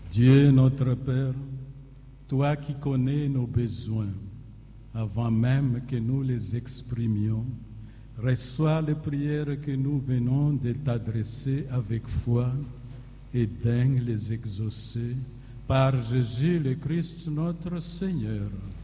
Dieu notre Père, toi qui connais nos besoins avant même que nous les exprimions, reçois les prières que nous venons de t'adresser avec foi et daigne les exaucer par Jésus le Christ notre Seigneur.